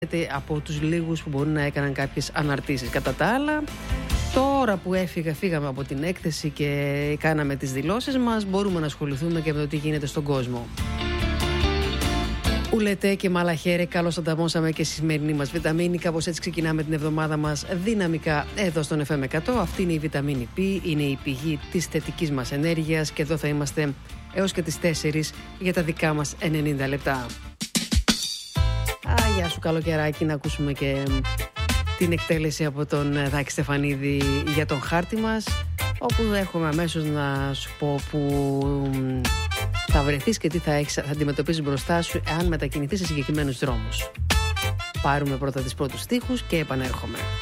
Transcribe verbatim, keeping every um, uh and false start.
από τους λίγους που μπορεί να έκαναν κάποιες αναρτήσεις. Κατά τα άλλα, τώρα που έφυγα, φύγαμε από την έκθεση και κάναμε τις δηλώσεις μας, μπορούμε να ασχοληθούμε και με το τι γίνεται στον κόσμο. Ουλετέ και μαλαχέρε, καλώς ανταμώσαμε και στη σημερινή μας βιταμίνη. Κάπως έτσι ξεκινάμε την εβδομάδα μας δυναμικά εδώ στον εφ εμ εκατό. Αυτή είναι η βιταμίνη P, είναι η πηγή της θετικής μας ενέργειας και εδώ θα είμαστε έως και τις τέσσερις για τα δικά μας ενενήντα λεπτά. Α, γεια σου καλοκαιράκι, να ακούσουμε και την εκτέλεση από τον Δάκη Στεφανίδη για τον χάρτη μας, όπου έχουμε αμέσως να σου πω που θα βρεθείς και τι θα, έχεις, θα αντιμετωπίσεις μπροστά σου αν μετακινηθείς σε συγκεκριμένους δρόμους. Πάρουμε πρώτα τις πρώτους στίχους και επανέρχομαι.